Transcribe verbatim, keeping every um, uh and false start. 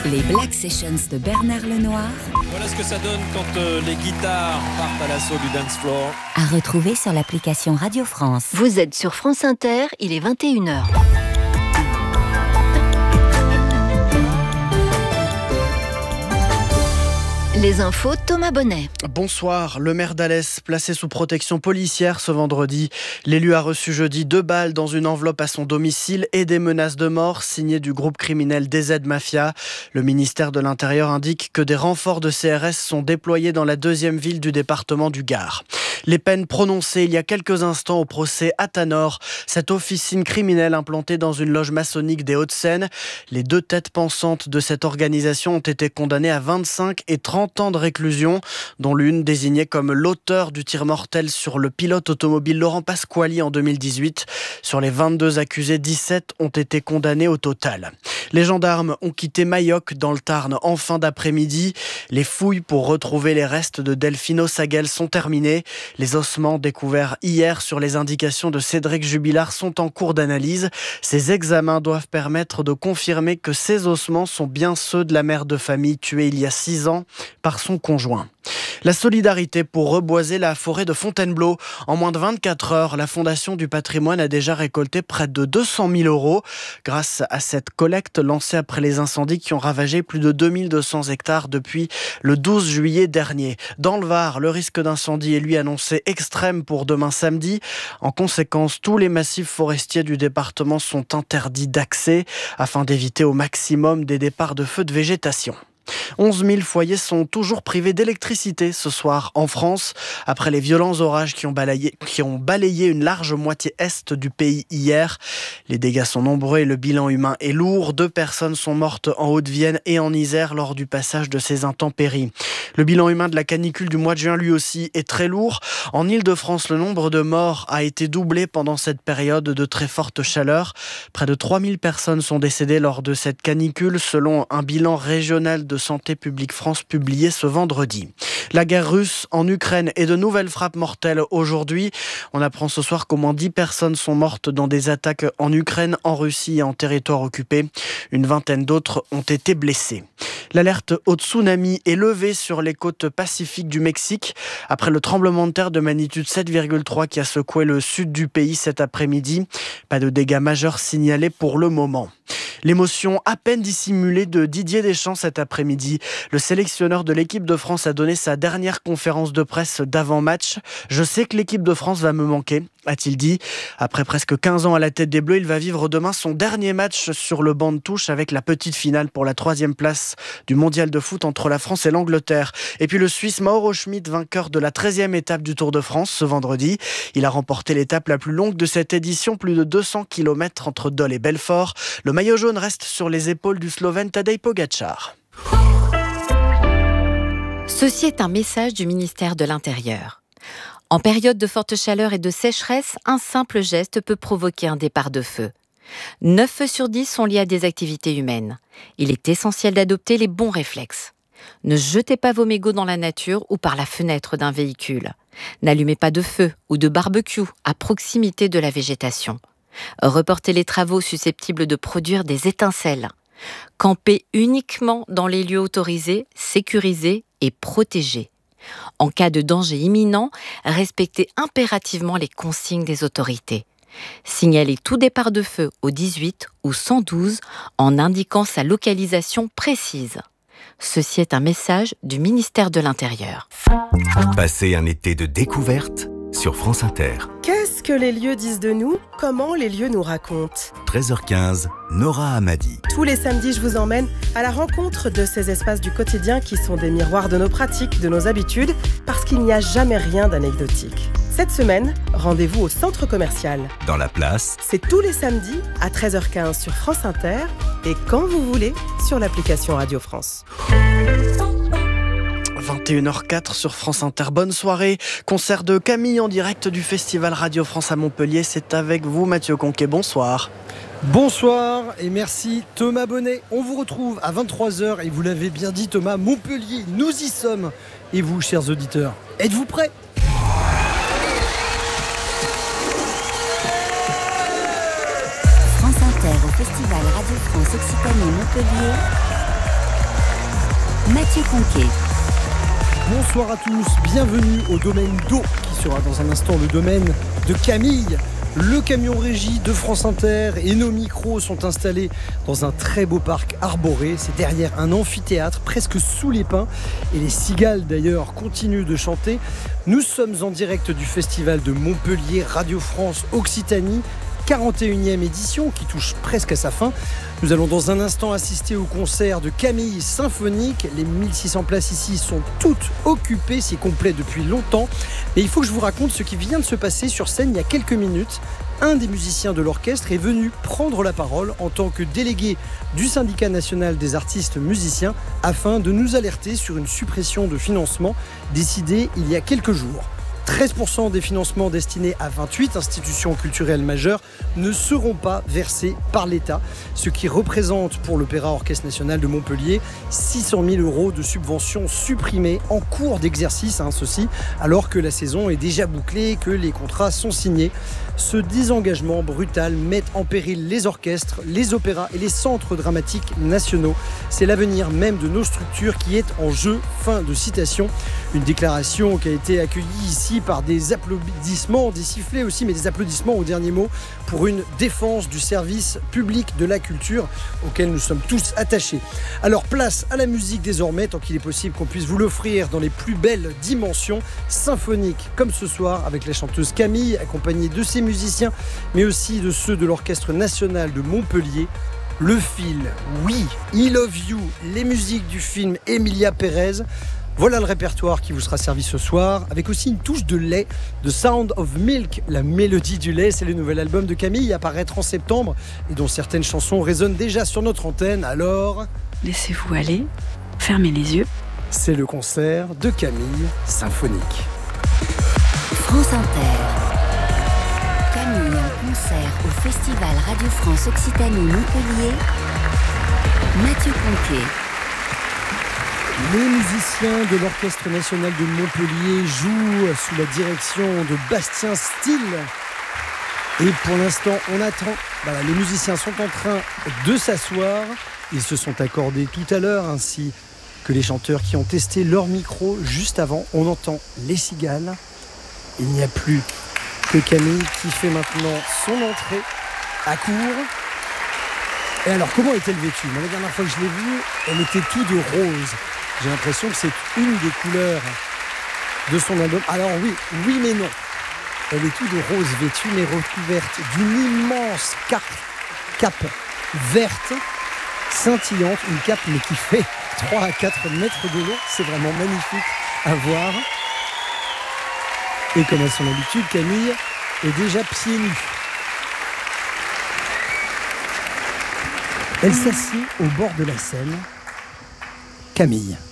Les Black Sessions de Bernard Lenoir. Voilà ce que ça donne quand euh, les guitares partent à l'assaut du dance floor. À retrouver sur l'application Radio France. Vous êtes sur France Inter, il est vingt et une heures. Les infos, Thomas Bonnet. Bonsoir. Le maire d'Alès, placé sous protection policière ce vendredi. L'élu a reçu jeudi deux balles dans une enveloppe à son domicile et des menaces de mort signées du groupe criminel D Z Mafia. Le ministère de l'Intérieur indique que des renforts de C R S sont déployés dans la deuxième ville du département du Gard. Les peines prononcées il y a quelques instants au procès Athanor, cette officine criminelle implantée dans une loge maçonnique des Hauts-de-Seine. Les deux têtes pensantes de cette organisation ont été condamnées à vingt-cinq et trente ans de réclusion, dont l'une désignée comme l'auteur du tir mortel sur le pilote automobile Laurent Pasquali en deux mille dix-huit. Sur les vingt-deux accusés, dix-sept ont été condamnés au total. Les gendarmes ont quitté Mayoc dans le Tarn en fin d'après-midi. Les fouilles pour retrouver les restes de Delphino Saguel sont terminées. Les ossements découverts hier sur les indications de Cédric Jubilard sont en cours d'analyse. Ces examens doivent permettre de confirmer que ces ossements sont bien ceux de la mère de famille tuée il y a six ans par son conjoint. La solidarité pour reboiser la forêt de Fontainebleau. En moins de vingt-quatre heures, la Fondation du patrimoine a déjà récolté près de deux cent mille euros grâce à cette collecte lancée après les incendies qui ont ravagé plus de deux mille deux cents hectares depuis le douze juillet dernier. Dans le Var, le risque d'incendie est lui annoncé extrême pour demain samedi. En conséquence, tous les massifs forestiers du département sont interdits d'accès afin d'éviter au maximum des départs de feux de végétation. onze mille foyers sont toujours privés d'électricité ce soir en France, après les violents orages qui ont balayé, qui ont balayé une large moitié est du pays hier. Les dégâts sont nombreux et le bilan humain est lourd. Deux personnes sont mortes en Haute-Vienne et en Isère lors du passage de ces intempéries. Le bilan humain de la canicule du mois de juin, lui aussi, est très lourd. En Île-de-France, le nombre de morts a été doublé pendant cette période de très forte chaleur. Près de trois mille personnes sont décédées lors de cette canicule, selon un bilan régional de Santé publique France publié ce vendredi. La guerre russe en Ukraine et de nouvelles frappes mortelles aujourd'hui. On apprend ce soir qu'au moins dix personnes sont mortes dans des attaques en Ukraine, en Russie et en territoire occupé. Une vingtaine d'autres ont été blessées. L'alerte au tsunami est levée sur les côtes pacifiques du Mexique après le tremblement de terre de magnitude sept virgule trois qui a secoué le sud du pays cet après-midi. Pas de dégâts majeurs signalés pour le moment. L'émotion à peine dissimulée de Didier Deschamps cet après-midi. Le sélectionneur de l'équipe de France a donné sa dernière conférence de presse d'avant-match. « Je sais que l'équipe de France va me manquer », a-t-il dit. Après presque quinze ans à la tête des Bleus, il va vivre demain son dernier match sur le banc de touche avec la petite finale pour la troisième place du mondial de foot entre la France et l'Angleterre. Et puis le Suisse Mauro Schmid, vainqueur de la treizième étape du Tour de France ce vendredi. Il a remporté l'étape la plus longue de cette édition, plus de deux cents kilomètres entre Dole et Belfort. Le maillot jaune reste sur les épaules du Slovène Tadej Pogačar. Ceci est un message du ministère de l'Intérieur. En période de forte chaleur et de sécheresse, un simple geste peut provoquer un départ de feu. neuf feux sur dix sont liés à des activités humaines. Il est essentiel d'adopter les bons réflexes. Ne jetez pas vos mégots dans la nature ou par la fenêtre d'un véhicule. N'allumez pas de feu ou de barbecue à proximité de la végétation. Reportez les travaux susceptibles de produire des étincelles. Campez uniquement dans les lieux autorisés, sécurisés et protégés. En cas de danger imminent, respectez impérativement les consignes des autorités. Signalez tout départ de feu au dix-huit ou cent douze en indiquant sa localisation précise. Ceci est un message du ministère de l'Intérieur. Passez un été de découverte sur France Inter. Qu'est-ce que les lieux disent de nous ? Comment les lieux nous racontent ? treize heures quinze, Nora Hamadi. Tous les samedis, je vous emmène à la rencontre de ces espaces du quotidien qui sont des miroirs de nos pratiques, de nos habitudes, parce qu'il n'y a jamais rien d'anecdotique. Cette semaine, rendez-vous au centre commercial. Dans la place. C'est tous les samedis à treize heures quinze sur France Inter et quand vous voulez sur l'application Radio France. vingt et une heures quatre sur France Inter. Bonne soirée. Concert de Camille en direct du Festival Radio France à Montpellier. C'est avec vous, Mathieu Conquet. Bonsoir. Bonsoir et merci Thomas Bonnet. On vous retrouve à vingt-trois heures et vous l'avez bien dit Thomas, Montpellier, nous y sommes. Et vous, chers auditeurs, êtes-vous prêts ? France Inter au Festival Radio France Occitanie Montpellier. Mathieu Conquet. Bonsoir à tous, bienvenue au domaine d'eau qui sera dans un instant le domaine de Camille. Le camion régie de France Inter et nos micros sont installés dans un très beau parc arboré. C'est derrière un amphithéâtre, presque sous les pins. Et les cigales d'ailleurs continuent de chanter. Nous sommes en direct du festival de Montpellier, Radio France Occitanie. quarante et unième édition qui touche presque à sa fin. Nous allons dans un instant assister au concert de Camille Symphonique. Les mille six cents places ici sont toutes occupées, c'est complet depuis longtemps. Mais il faut que je vous raconte ce qui vient de se passer sur scène il y a quelques minutes. Un des musiciens de l'orchestre est venu prendre la parole en tant que délégué du syndicat national des artistes musiciens afin de nous alerter sur une suppression de financement décidée il y a quelques jours. treize pour cent des financements destinés à vingt-huit institutions culturelles majeures ne seront pas versés par l'État, ce qui représente pour l'Opéra Orchestre National de Montpellier six cent mille euros de subventions supprimées en cours d'exercice, hein, ceci alors que la saison est déjà bouclée et que les contrats sont signés. Ce désengagement brutal met en péril les orchestres, les opéras et les centres dramatiques nationaux. C'est l'avenir même de nos structures qui est en jeu. Fin de citation. Une déclaration qui a été accueillie ici par des applaudissements, des sifflets aussi, mais des applaudissements au dernier mot pour une défense du service public de la culture auquel nous sommes tous attachés. Alors place à la musique désormais, tant qu'il est possible qu'on puisse vous l'offrir dans les plus belles dimensions symphoniques, comme ce soir avec la chanteuse Camille, accompagnée de ses musiciens, mais aussi de ceux de l'Orchestre National de Montpellier. Le fil, oui, I Love You, les musiques du film Emilia Pérez. Voilà le répertoire qui vous sera servi ce soir, avec aussi une touche de lait, The Sound of Milk, la mélodie du lait. C'est le nouvel album de Camille à paraître en septembre et dont certaines chansons résonnent déjà sur notre antenne. Alors, laissez-vous aller, fermez les yeux. C'est le concert de Camille Symphonique. France Inter. Camille en concert au Festival Radio France Occitanie Montpellier. Mathieu Conquet. Les musiciens de l'Orchestre National de Montpellier jouent sous la direction de Bastien Still. Et pour l'instant, on attend. Voilà, les musiciens sont en train de s'asseoir. Ils se sont accordés tout à l'heure, ainsi que les chanteurs qui ont testé leur micro juste avant. On entend les cigales. Il n'y a plus que Camille qui fait maintenant son entrée à court. Et alors, comment est-elle vêtue ? Moi, la dernière fois que je l'ai vue, elle était toute de rose. J'ai l'impression que c'est une des couleurs de son album. Alors oui, oui mais non. Elle est toute de rose vêtue, mais recouverte d'une immense cape, cape verte, scintillante. Une cape mais qui fait trois à quatre mètres de long. C'est vraiment magnifique à voir. Et comme à son habitude, Camille est déjà pieds nus. Elle s'assied au bord de la Seine. Camille.